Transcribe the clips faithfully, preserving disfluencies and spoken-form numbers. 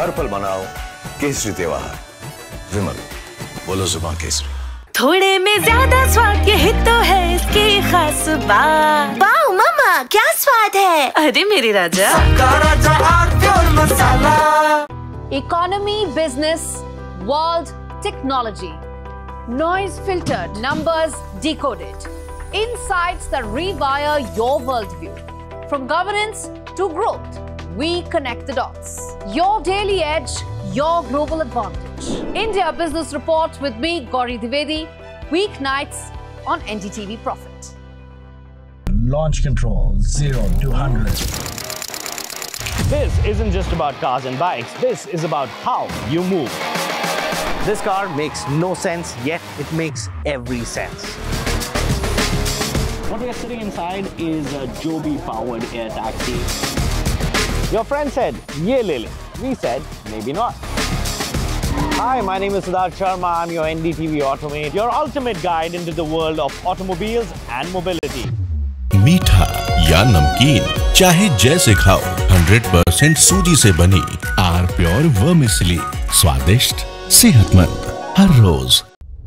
हर पल मनाओ केसरी त्योहार। विमल, बोलो जुबान केसरी। थोड़े में ज्यादा स्वाद, यही तो है इसकी खास बात। वाओ मामा, क्या स्वाद है। अरे मेरे राजा, सबका राजा आरती मसाला। Economy, business, world, technology. Noise filtered, numbers decoded. Insights that rewire your worldview. From governance to growth, we connect the dots. Your daily edge, your global advantage. India Business Report with me, Gauri Dwivedi, weeknights on N D T V Profit. Launch control, zero to one hundred. This isn't just about cars and bikes, this is about how you move. This car makes no sense, yet it makes every sense. What we are sitting inside is a Joby-powered air taxi. Your friend said, ye le le. We said, maybe not. Hi, my name is Siddharth Sharma. I'm your N D T V Automate, your ultimate guide into the world of automobiles and mobility. मीठा या नमकीन, चाहे जैसे खाओ, hundred percent सूजी से बनी are pure vermicelli, स्वादिष्ट, सेहतमंद हर रोज।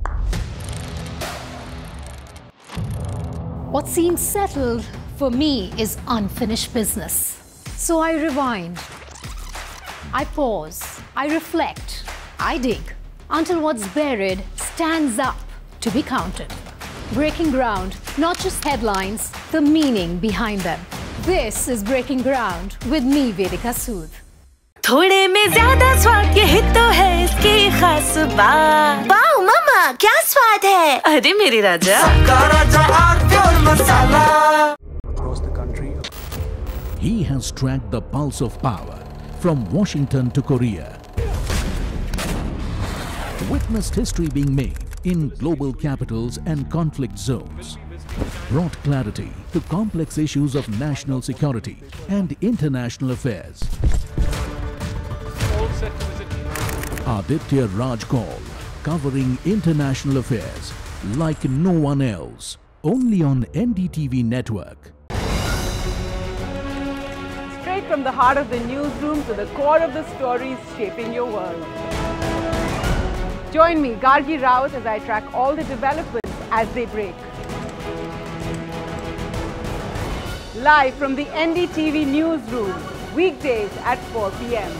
What seems settled for me is unfinished business. So I rewind, I pause, I reflect, I dig until what's buried stands up to be counted. Breaking ground, not just headlines, the meaning behind them. This is Breaking Ground with me, Vedika Sood. थोड़े में ज्यादा स्वाद, यही तो है इसकी खास बात। वाओ मामा, क्या स्वाद है। अरे मेरे राजा, सबका राजा आरती मसाला। Across the country. He has tracked the pulse of power from Washington to Korea. Witnessed history being made in global capitals and conflict zones. Brought clarity to complex issues of national security and international affairs. Aditya Raj Kaul, covering international affairs like no one else, only on N D T V network. Straight from the heart of the newsroom to the core of the stories shaping your world. Join me, Gargi Raut, as I track all the developments as they break. Live from the N D T V newsroom, weekdays at four p m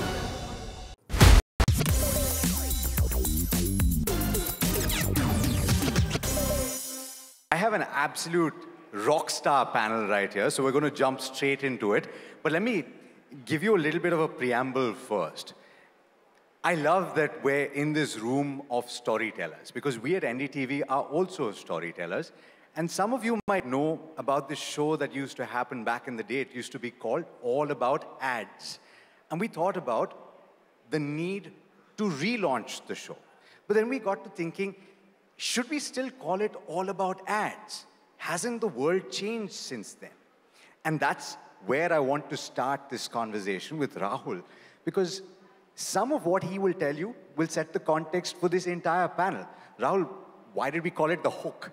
I have an absolute rock star panel right here, so we're going to jump straight into it. But let me give you a little bit of a preamble first. I love that we're in this room of storytellers, because we at N D T V are also storytellers. And some of you might know about this show that used to happen back in the day. It used to be called All About Ads. And we thought about the need to relaunch the show. But then we got to thinking, should we still call it All About Ads? Hasn't the world changed since then? And that's where I want to start this conversation with Rahul, because some of what he will tell you will set the context for this entire panel. Rahul, why did we call it The Hook?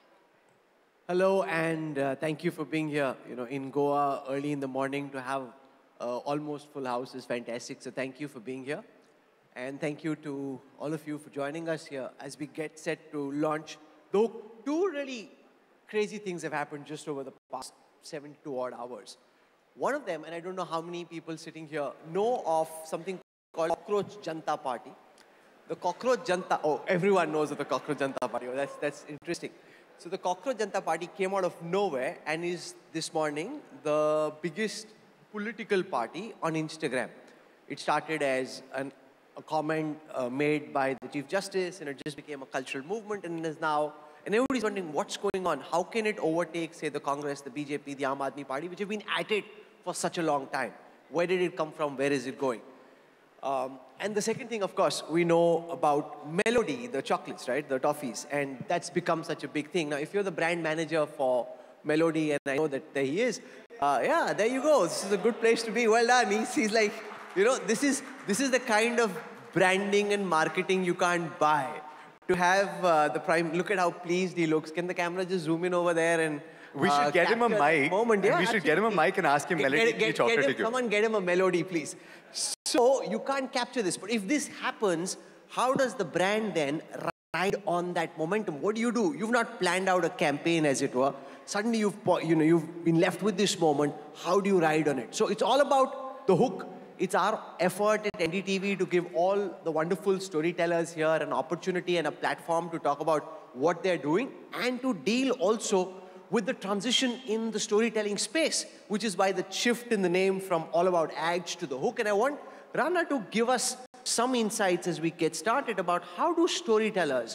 Hello, and uh, thank you for being here. You know, in Goa, early in the morning, to have uh, almost full house is fantastic. So thank you for being here. And thank you to all of you for joining us here as we get set to launch. Though two really crazy things have happened just over the past seventy-two odd hours. One of them, and I don't know how many people sitting here know of something called Cockroach Janta Party. The Cockroach Janta, oh, everyone knows of the Cockroach Janta Party. Oh, that's, that's interesting. So the Cockroach Janta Party came out of nowhere and is this morning the biggest political party on Instagram. It started as an, a comment uh, made by the Chief Justice, and it just became a cultural movement, and is now, and everybody's wondering what's going on. How can it overtake, say, the Congress, the B J P, the Aam Aadmi Party, which have been at it for such a long time? Where did it come from? Where is it going? Um, and the second thing, of course, we know about Melody, the chocolates, right? The toffees. And that's become such a big thing. Now, if you're the brand manager for Melody, and I know that there he is, uh, yeah, there you go. This is a good place to be. Well done. He's, he's like, you know, this is, this is the kind of branding and marketing you can't buy. To have uh, the prime, look at how pleased he looks. Can the camera just zoom in over there and We should uh, get him a mic. moment. Yeah, we should get him a mic and ask him get, Melody get, get, chocolate. get him, someone get him a Melody, please. So you can't capture this. But if this happens, how does the brand then ride on that momentum? What do you do? You've not planned out a campaign, as it were. Suddenly you've, you know, you've been left with this moment. How do you ride on it? So it's all about the hook. It's our effort at N D T V to give all the wonderful storytellers here an opportunity and a platform to talk about what they're doing and to deal also with the transition in the storytelling space, which is why the shift in the name from All About Ads to the hook. And I want Rana to give us some insights as we get started about how do storytellers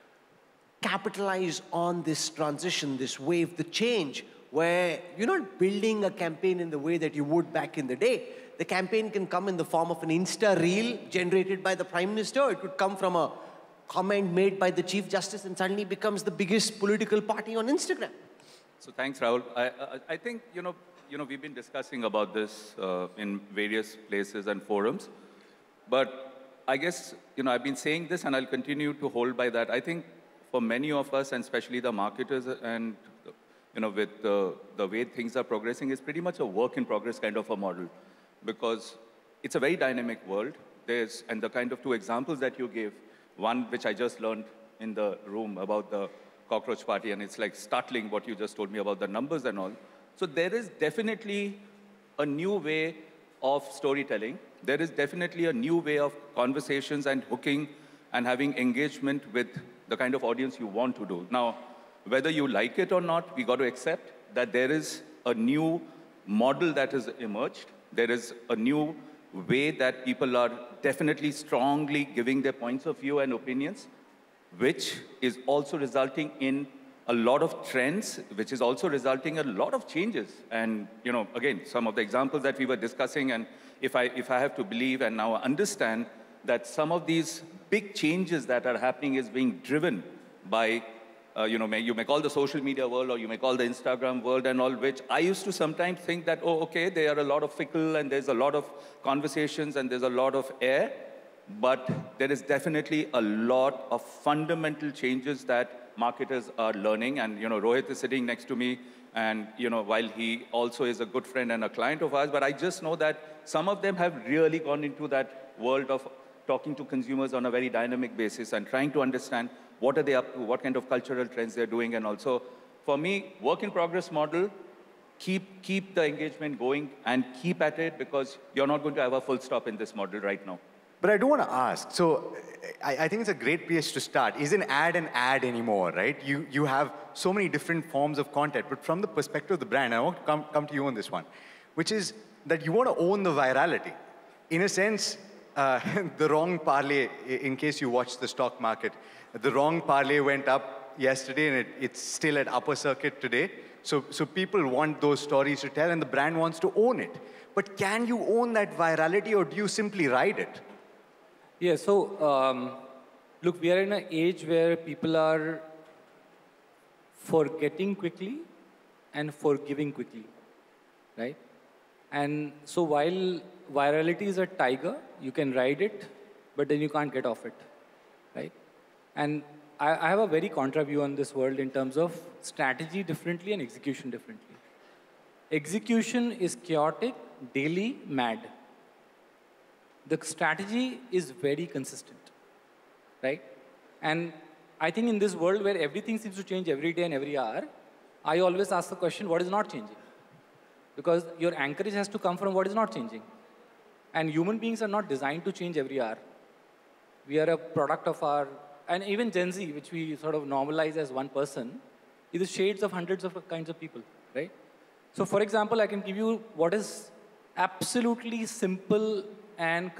capitalize on this transition, this wave, the change, where you're not building a campaign in the way that you would back in the day. The campaign can come in the form of an Insta reel generated by the Prime Minister. It could come from a comment made by the Chief Justice and suddenly becomes the biggest political party on Instagram. So thanks, Rahul. I, I, I think, you know, you know, we've been discussing about this uh, in various places and forums. But I guess, you know, I've been saying this and I'll continue to hold by that. I think for many of us, and especially the marketers and, you know, with the, the way things are progressing, is pretty much a work in progress kind of a model. Because it's a very dynamic world. There's, and the kind of two examples that you gave, one which I just learned in the room about the cockroach party, and it's like startling what you just told me about the numbers and all. So there is definitely a new way of storytelling. There is definitely a new way of conversations and hooking and having engagement with the kind of audience you want to do. Now, whether you like it or not, we got to accept that there is a new model that has emerged. There is a new way that people are definitely strongly giving their points of view and opinions, which is also resulting in a lot of trends, which is also resulting in a lot of changes. And, you know, again, some of the examples that we were discussing, and if I, if I have to believe and now understand that some of these big changes that are happening is being driven by Uh, you know, may, you may call the social media world or you may call the Instagram world and all, which I used to sometimes think that, oh, okay, there are a lot of fickle and there's a lot of conversations and there's a lot of air, but there is definitely a lot of fundamental changes that marketers are learning. And, you know, Rohit is sitting next to me and, you know, while he also is a good friend and a client of ours, but I just know that some of them have really gone into that world of talking to consumers on a very dynamic basis and trying to understand what are they up to, what kind of cultural trends they're doing. And also, for me, work in progress model, keep, keep the engagement going and keep at it, because you're not going to have a full stop in this model right now. But I do want to ask, so I, I think it's a great place to start. Isn't ad an ad anymore, right? You, you have so many different forms of content, but from the perspective of the brand, I want to come, come to you on this one, which is that you want to own the virality. In a sense, uh, the wrong parlay, in case you watch the stock market, the wrong parlay went up yesterday and it, it's still at upper circuit today. So, so people want those stories to tell and the brand wants to own it. But can you own that virality or do you simply ride it? Yeah, so um, look, we are in an age where people are forgetting quickly and forgiving quickly, right? And so while virality is a tiger, you can ride it, but then you can't get off it, right? And I, I have a very contra view on this world in terms of strategy differently and execution differently. Execution is chaotic, daily, mad. The strategy is very consistent, right? And I think in this world where everything seems to change every day and every hour, I always ask the question, what is not changing? Because your anchorage has to come from what is not changing. And human beings are not designed to change every hour. We are a product of our, and even Gen Z, which we sort of normalize as one person, is the shades of hundreds of kinds of people, right? So for example, I can give you what is absolutely simple and